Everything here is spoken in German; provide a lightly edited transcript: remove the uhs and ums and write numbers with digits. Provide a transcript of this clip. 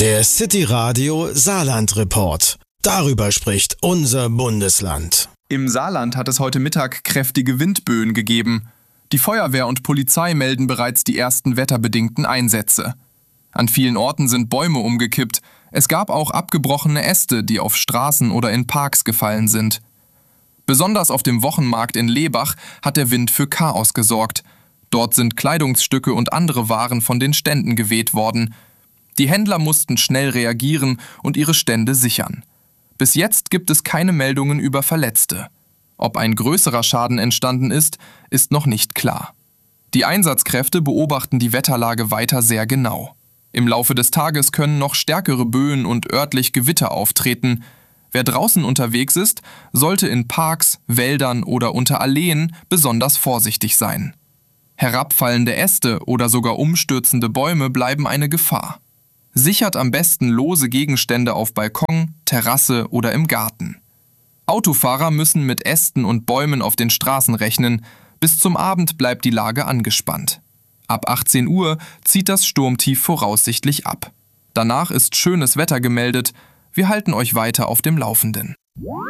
Der City Radio Saarland Report. Darüber spricht unser Bundesland. Im Saarland hat es heute Mittag kräftige Windböen gegeben. Die Feuerwehr und Polizei melden bereits die ersten wetterbedingten Einsätze. An vielen Orten sind Bäume umgekippt. Es gab auch abgebrochene Äste, die auf Straßen oder in Parks gefallen sind. Besonders auf dem Wochenmarkt in Lebach hat der Wind für Chaos gesorgt. Dort sind Kleidungsstücke und andere Waren von den Ständen geweht worden. Die Händler mussten schnell reagieren und ihre Stände sichern. Bis jetzt gibt es keine Meldungen über Verletzte. Ob ein größerer Schaden entstanden ist, ist noch nicht klar. Die Einsatzkräfte beobachten die Wetterlage weiter sehr genau. Im Laufe des Tages können noch stärkere Böen und örtlich Gewitter auftreten. Wer draußen unterwegs ist, sollte in Parks, Wäldern oder unter Alleen besonders vorsichtig sein. Herabfallende Äste oder sogar umstürzende Bäume bleiben eine Gefahr. Sichert am besten lose Gegenstände auf Balkon, Terrasse oder im Garten. Autofahrer müssen mit Ästen und Bäumen auf den Straßen rechnen. Bis zum Abend bleibt die Lage angespannt. Ab 18 Uhr zieht das Sturmtief voraussichtlich ab. Danach ist schönes Wetter gemeldet. Wir halten euch weiter auf dem Laufenden.